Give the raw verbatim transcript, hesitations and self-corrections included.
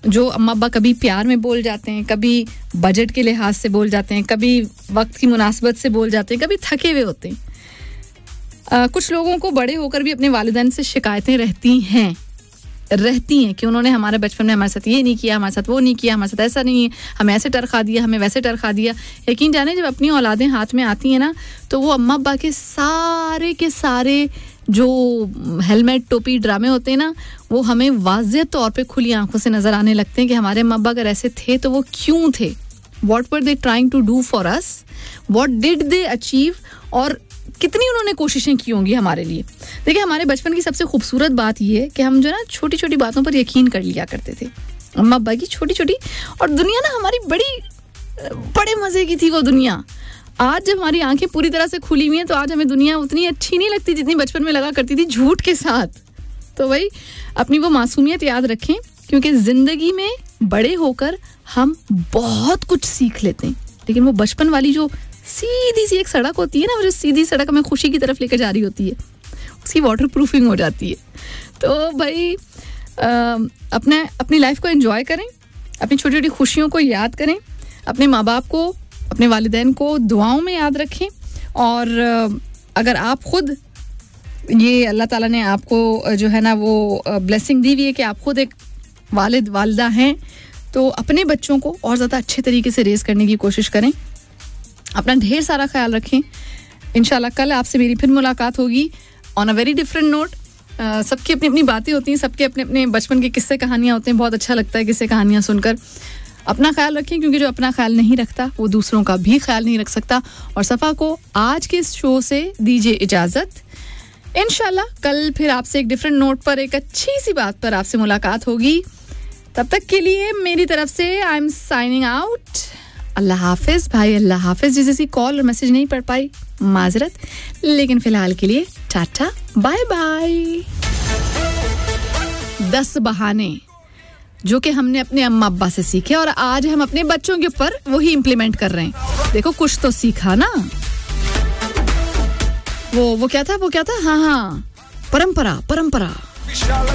जो अम्मा अब्बा कभी प्यार में बोल जाते हैं, कभी बजट के लिहाज से बोल जाते हैं, कभी वक्त की मुनासबत से बोल जाते हैं, कभी थके हुए होते हैं. आ, कुछ लोगों को बड़े होकर भी अपने वालिदैन से शिकायतें रहती हैं रहती हैं कि उन्होंने हमारे बचपन में हमारे साथ ये नहीं किया, हमारे साथ वो नहीं किया, हमारे साथ ऐसा नहीं है, हमें ऐसे टरखा दिया, हमें वैसे टरखा दिया. यकीन जाने जब अपनी औलादें हाथ में आती हैं ना, तो वो अम्मा अब्बा के सारे के सारे जो हेलमेट टोपी ड्रामे होते हैं ना, वो हमें वाज़ेह तौर पे खुली आंखों से नज़र आने लगते हैं कि हमारे अम्मा अब्बा अगर ऐसे थे तो वो क्यों थे. What were they trying to do for us, what did they achieve, और कितनी उन्होंने कोशिशें की होंगी हमारे लिए. देखिए, हमारे बचपन की सबसे खूबसूरत बात ये है कि हम जो ना छोटी छोटी बातों पर यकीन कर लिया करते थे. अम्मा अब्बा की छोटी छोटी, और दुनिया ना हमारी बड़ी बड़े मज़े की थी वो दुनिया. आज जब हमारी आंखें पूरी तरह से खुली हुई हैं तो आज हमें दुनिया उतनी अच्छी नहीं लगती जितनी बचपन में लगा करती थी झूठ के साथ. तो भाई अपनी वो मासूमियत याद रखें, क्योंकि ज़िंदगी में बड़े होकर हम बहुत कुछ सीख लेते हैं, लेकिन वो बचपन वाली जो सीधी सी एक सड़क होती है ना, वो जो सीधी सड़क हमें खुशी की तरफ लेकर जा रही होती है, उसकी वाटर प्रूफिंग हो जाती है. तो भाई आ, अपने अपनी लाइफ को एंजॉय करें, अपनी छोटी छोटी खुशियों को याद करें, अपने माँ बाप को, अपने वालिदैन को दुआओं में याद रखें. और अगर आप खुद, ये अल्लाह ताला ने आपको जो है ना वो ब्लेसिंग दी हुई है कि आप खुद एक वालिद वालिदा हैं, तो अपने बच्चों को और ज़्यादा अच्छे तरीके से रेज़ करने की कोशिश करें. अपना ढेर सारा ख्याल रखें. इंशाल्लाह कल आपसे मेरी फिर मुलाकात होगी on a very different note. सबकी अपनी अपनी बातें होती हैं, सबके अपने अपने बचपन के किस्से कहानियाँ होते हैं. बहुत अच्छा लगता है किस्से कहानियाँ सुनकर. अपना ख्याल रखें, क्योंकि जो अपना ख्याल नहीं रखता वो दूसरों का भी ख्याल नहीं रख सकता. और सफ़ा को आज के इस शो से दीजिए इजाज़त. इंशाल्लाह कल फिर आपसे एक डिफरेंट नोट पर, एक अच्छी सी बात पर आपसे मुलाकात होगी. तब तक के लिए मेरी तरफ से आई एम साइनिंग आउट. अल्लाह हाफिज भाई, अल्लाह हाफिज. जिस किसी कॉल और मैसेज नहीं पढ़ पाई माजरत, लेकिन फिलहाल के लिए टाटा बाय बाय. दस बहाने जो कि हमने अपने अम्मा अब्बा से सीखे और आज हम अपने बच्चों के ऊपर वही इम्प्लीमेंट कर रहे हैं. देखो कुछ तो सीखा ना. वो वो क्या था वो क्या था हाँ हाँ परंपरा परंपरा